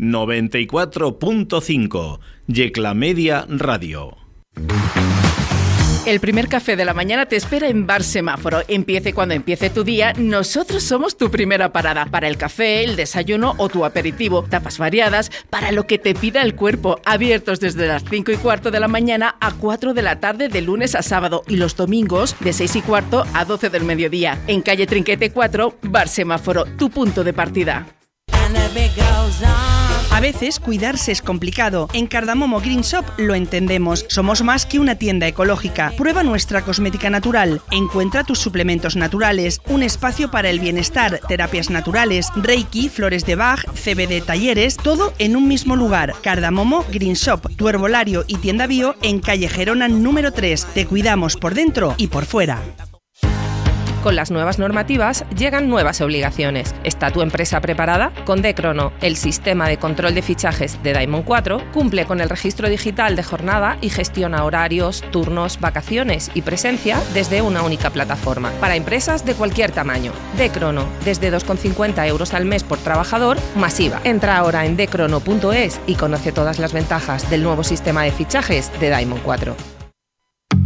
94.5, Yecla Media Radio. El primer café de la mañana te espera en Bar Semáforo. Empiece cuando empiece tu día, nosotros somos tu primera parada. Para el café, el desayuno o tu aperitivo. Tapas variadas, para lo que te pida el cuerpo. Abiertos desde las 5:15 de la mañana a 4 de la tarde de lunes a sábado. Y los domingos de 6:15 a 12 del mediodía. En calle Trinquete 4, Bar Semáforo, tu punto de partida. A veces cuidarse es complicado. En Cardamomo Green Shop lo entendemos. Somos más que una tienda ecológica. Prueba nuestra cosmética natural. Encuentra tus suplementos naturales. Un espacio para el bienestar, terapias naturales, Reiki, flores de Bach, CBD talleres, todo en un mismo lugar. Cardamomo Green Shop, tu herbolario y tienda bio en calle Gerona número 3. Te cuidamos por dentro y por fuera. Con las nuevas normativas llegan nuevas obligaciones. ¿Está tu empresa preparada? Con D-Crono, el sistema de control de fichajes de Diamond 4, cumple con el registro digital de jornada y gestiona horarios, turnos, vacaciones y presencia desde una única plataforma. Para empresas de cualquier tamaño. D-Crono, desde 2,50 € al mes por trabajador, masiva. Entra ahora en dcrono.es y conoce todas las ventajas del nuevo sistema de fichajes de Diamond 4.